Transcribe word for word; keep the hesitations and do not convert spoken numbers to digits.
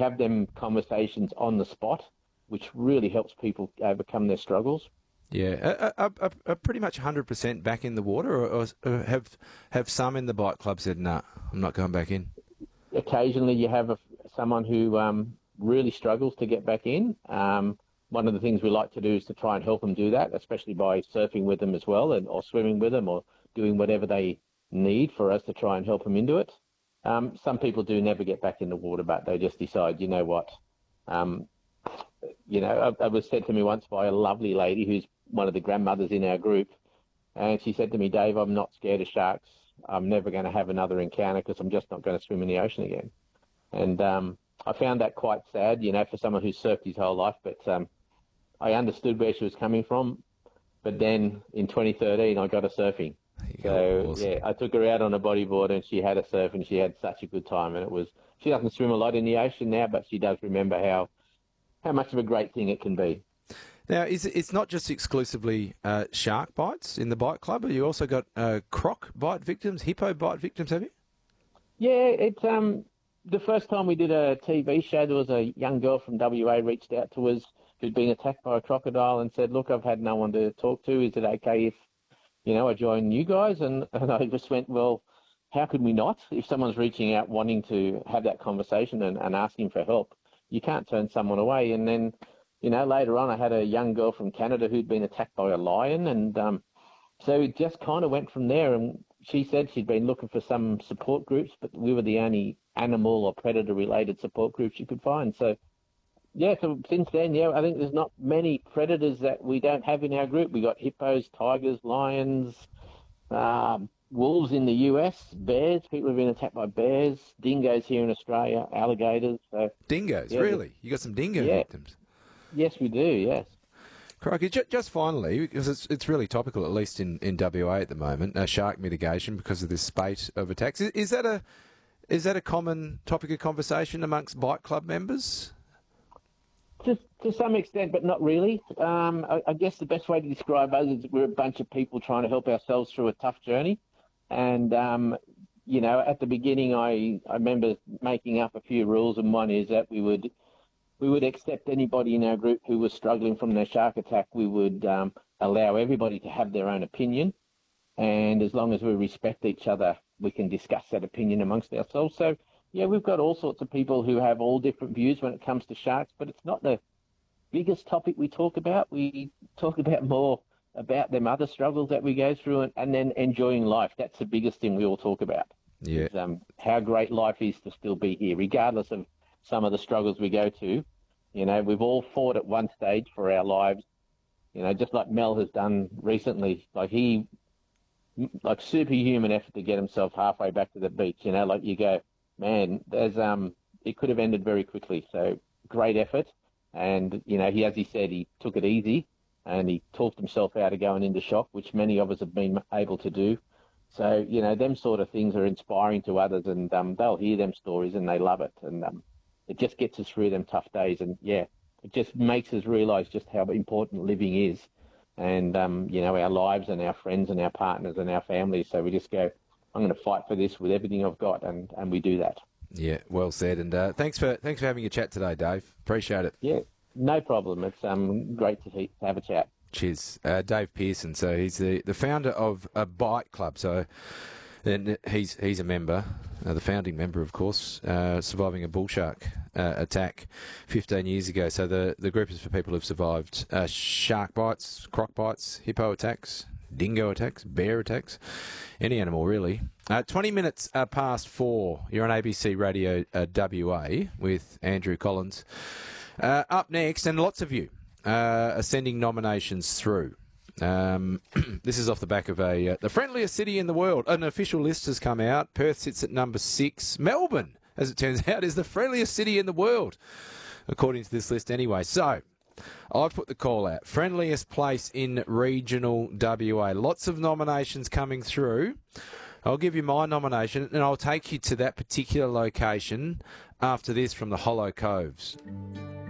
have them conversations on the spot, which really helps people overcome their struggles. Yeah, are, are, are pretty much one hundred percent back in the water, or, or have have some in the bike club said, "No, nah, I'm not going back in"? Occasionally, you have a, someone who um, really struggles to get back in. Um, one of the things we like to do is to try and help them do that, especially by surfing with them as well, and or swimming with them, or doing whatever they need for us to try and help them into it. Um, some people do never get back in the water, but they just decide, you know what, um, you know, it was said to me once by a lovely lady who's one of the grandmothers in our group, and she said to me, "Dave, I'm not scared of sharks. I'm never going to have another encounter because I'm just not going to swim in the ocean again." And um, I found that quite sad, you know, for someone who's surfed his whole life. But um, I understood where she was coming from. But then in twenty thirteen, I got her surfing. So, awesome. Yeah, I took her out on a bodyboard and she had a surf and she had such a good time. And it was, she doesn't swim a lot in the ocean now, but she does remember how, how much of a great thing it can be. Now, is it, it's not just exclusively uh, shark bites in the bite club, but you also got uh, croc bite victims, hippo bite victims, have you? Yeah, it's um the first time we did a T V show, there was a young girl from W A reached out to us who'd been attacked by a crocodile and said, "Look, I've had no one to talk to. Is it okay if, you know, I join you guys?" And, and I just went, well, how could we not? If someone's reaching out wanting to have that conversation and, and asking for help, you can't turn someone away. And then, you know, later on, I had a young girl from Canada who'd been attacked by a lion. And um, so it just kind of went from there. And she said she'd been looking for some support groups, but we were the only animal or predator-related support group she could find. So, yeah, so since then, yeah, I think there's not many predators that we don't have in our group. We got hippos, tigers, lions, um, wolves in the U S, bears. People have been attacked by bears, dingoes here in Australia, alligators. So, dingoes, yeah, really? You got some dingo yeah. victims? Yes, we do, yes. Crikey, just finally, because it's it's really topical, at least in, in W A at the moment, uh, shark mitigation because of this spate of attacks. Is, is that a is that a common topic of conversation amongst bike club members? To, to some extent, but not really. Um, I, I guess the best way to describe us is we're a bunch of people trying to help ourselves through a tough journey. And, um, you know, at the beginning, I, I remember making up a few rules, and one is that we would we would accept anybody in our group who was struggling from their shark attack. We would um, allow everybody to have their own opinion. And as long as we respect each other, we can discuss that opinion amongst ourselves. So, yeah, we've got all sorts of people who have all different views when it comes to sharks, but it's not the biggest topic we talk about. We talk about more about them other struggles that we go through, and, and then enjoying life. That's the biggest thing we all talk about. Yeah. Is, um, how great life is to still be here, regardless of some of the struggles we go to. You know, we've all fought at one stage for our lives, you know, just like Mel has done recently. Like he, like superhuman effort to get himself halfway back to the beach, you know, like you go, man, there's um, it could have ended very quickly. So great effort, and you know, he, as he said, he took it easy, and he talked himself out of going into shock, which many of us have been able to do. So you know, them sort of things are inspiring to others, and um, they'll hear them stories and they love it, and um, it just gets us through them tough days. And yeah, it just makes us realise just how important living is, and um, you know, our lives and our friends and our partners and our families. So we just go, I'm going to fight for this with everything I've got, and, and we do that. Yeah, well said. And uh, thanks for thanks for having a chat today, Dave. Appreciate it. Yeah, no problem. It's um great to, to have a chat. Cheers. Uh, Dave Pearson. So he's the, the founder of a bike club. So and he's he's a member, uh, the founding member, of course, uh, surviving a bull shark uh, attack fifteen years ago. So the, the group is for people who've survived uh, shark bites, croc bites, hippo attacks, dingo attacks, bear attacks, any animal really. Uh, twenty minutes uh, past four. You're on A B C Radio uh, W A with Andrew Collins. Uh, up next, and lots of you uh, are sending nominations through. Um, this is off the back of a uh, the friendliest city in the world. An official list has come out. Perth sits at number six. Melbourne, as it turns out, is the friendliest city in the world, according to this list anyway. So I've put the call out. Friendliest place in regional W A. Lots of nominations coming through. I'll give you my nomination, and I'll take you to that particular location after this from the Hollow Coves.